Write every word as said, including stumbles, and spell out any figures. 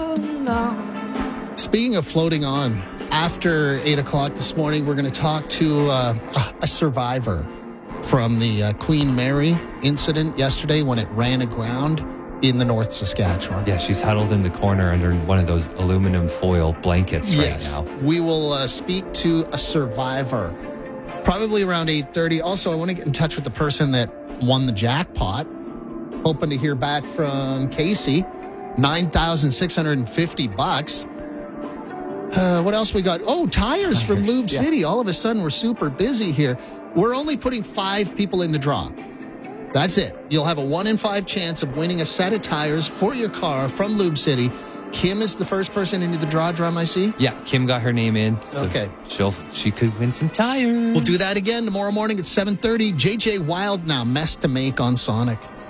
Speaking of floating on, after eight o'clock this morning, we're going to talk to uh, a survivor from the uh, Queen Mary incident yesterday when it ran aground in the North Saskatchewan. Yeah, she's huddled in the corner under one of those aluminum foil blankets yes. right now. We will uh, speak to a survivor probably around eight thirty. Also, I want to get in touch with the person that won the jackpot. Hoping to hear back from Casey. nine thousand six hundred fifty bucks. Uh, what else we got? Oh, tires, tires from Lube yeah. City. All of a sudden, we're super busy here. We're only putting five people in the draw. That's it. You'll have a one in five chance of winning a set of tires for your car from Lube City. Kim is the first person into the draw drum, I see. Yeah, Kim got her name in. So okay. She'll, she could win some tires. We'll do that again tomorrow morning at seven thirty. J J Wild now, Mess to Make on Sonic.